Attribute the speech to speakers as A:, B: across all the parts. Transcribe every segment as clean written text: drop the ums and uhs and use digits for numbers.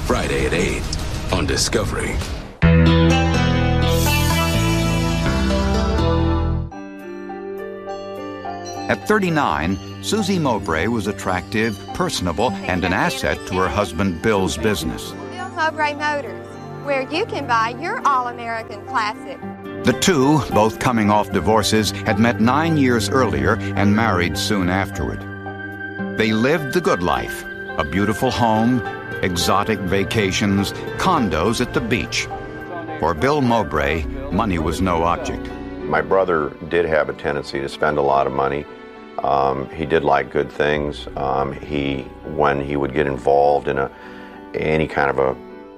A: Friday at 8 on Discovery.
B: At 39, Susie Mowbray was attractive, personable, and an asset to her husband Bill's business.
C: Bill Mowbray Motors, where you can buy your all-American classic.
B: The two, both coming off divorces, had met 9 years earlier and married soon afterward. They lived the good life, a beautiful home, exotic vacations, condos at the beach. For Bill Mowbray, money was no object.
D: My brother did have a tendency to spend a lot of money. He did like good things. When he would get involved in any kind of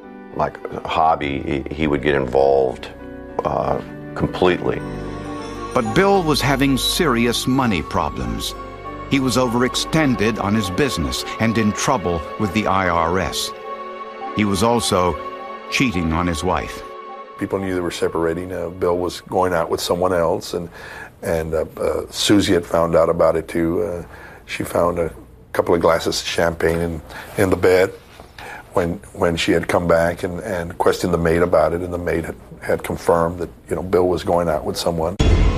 D: a hobby, he would get involved completely.
B: But Bill was having serious money problems. He was overextended on his business and in trouble with the IRS. He was also cheating on his wife.
E: People knew they were separating. Bill was going out with someone else, and Susie had found out about it too. She found a couple of glasses of champagne in the bed when she had come back and questioned the maid about it, and the maid had confirmed that Bill was going out with someone.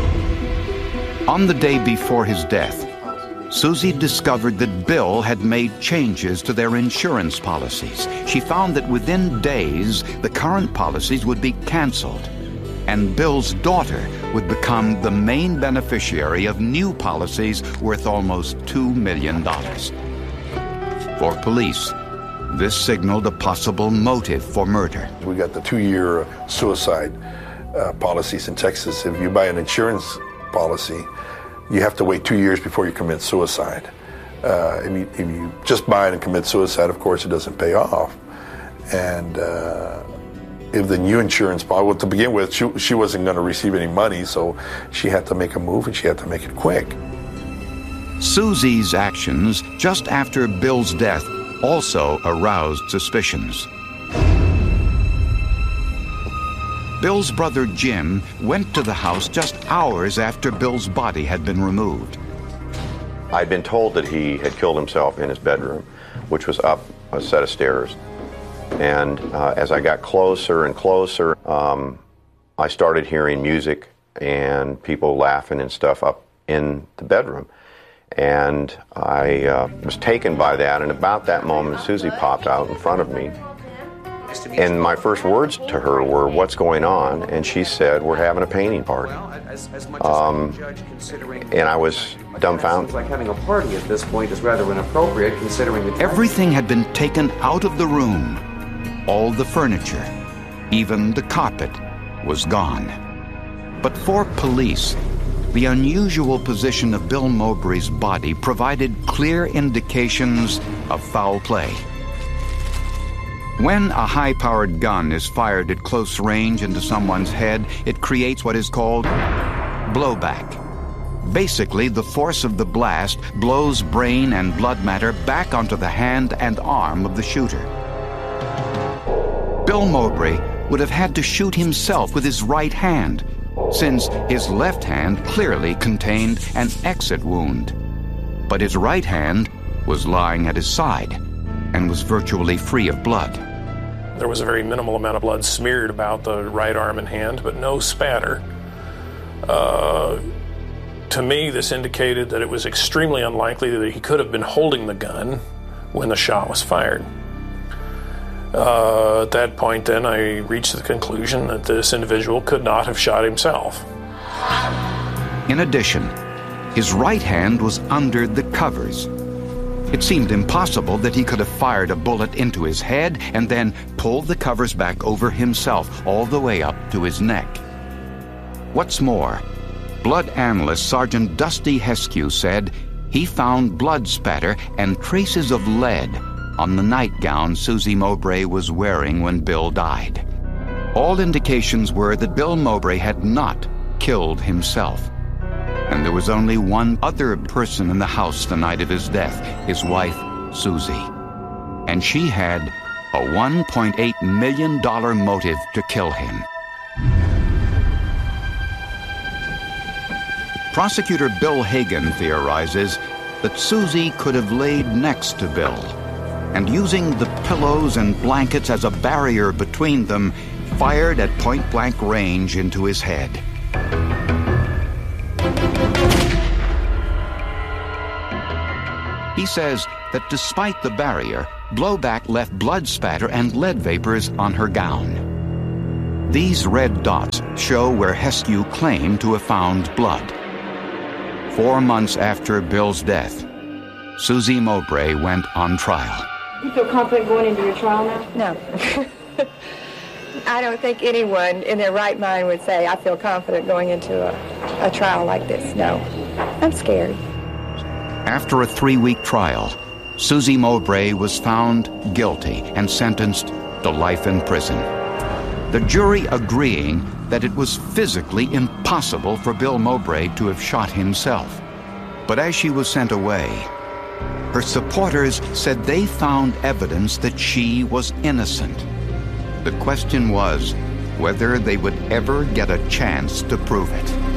B: On the day before his death, Susie discovered that Bill had made changes to their insurance policies. She found that within days, the current policies would be canceled, and Bill's daughter would become the main beneficiary of new policies worth almost $2 million. For police, this signaled a possible motive for murder.
E: We got the 2-year suicide policies in Texas. If you buy an insurance policy, you have to wait 2 years before you commit suicide. If you just buy it and commit suicide, of course, it doesn't pay off. And if the new insurance policy, well, to begin with, she wasn't going to receive any money, so she had to make a move, and she had to make it quick.
B: Susie's actions just after Bill's death also aroused suspicions. Bill's brother Jim went to the house just hours after Bill's body had been removed.
D: I'd been told that he had killed himself in his bedroom, which was up a set of stairs. And as I got closer and closer, I started hearing music and people laughing and stuff up in the bedroom. And I was taken by that, and about that moment, Susie popped out in front of me. And my first words to her were, "What's going on?" And she said, "We're having a painting party." And I was dumbfounded.
F: Like having a party at this point is rather inappropriate, considering that
B: everything had been taken out of the room. All the furniture, even the carpet, was gone. But for police, the unusual position of Bill Mowbray's body provided clear indications of foul play. When a high-powered gun is fired at close range into someone's head, it creates what is called blowback. Basically, the force of the blast blows brain and blood matter back onto the hand and arm of the shooter. Bill Mowbray would have had to shoot himself with his right hand, since his left hand clearly contained an exit wound. But his right hand was lying at his side and was virtually free of blood.
G: There was a very minimal amount of blood smeared about the right arm and hand, but no spatter. To me, this indicated that it was extremely unlikely that he could have been holding the gun when the shot was fired. At that point, then, I reached the conclusion that this individual could not have shot himself.
B: In addition, his right hand was under the covers. It seemed impossible that he could have fired a bullet into his head and then pulled the covers back over himself all the way up to his neck. What's more, blood analyst Sergeant Dusty Heskew said he found blood spatter and traces of lead on the nightgown Susie Mowbray was wearing when Bill died. All indications were that Bill Mowbray had not killed himself. And there was only one other person in the house the night of his death, his wife, Susie. And she had a $1.8 million motive to kill him. Prosecutor Bill Hagan theorizes that Susie could have laid next to Bill, and using the pillows and blankets as a barrier between them, fired at point-blank range into his head. He says that despite the barrier, blowback left blood spatter and lead vapors on her gown. These red dots show where Heskew claimed to have found blood. 4 months after Bill's death, Susie Mowbray went on trial.
H: You feel confident going into your trial now?
C: No. I don't think anyone in their right mind would say, I feel confident going into a trial like this. No. I'm scared.
B: After a 3-week trial, Susie Mowbray was found guilty and sentenced to life in prison. The jury agreeing that it was physically impossible for Bill Mowbray to have shot himself. But as she was sent away, her supporters said they found evidence that she was innocent. The question was whether they would ever get a chance to prove it.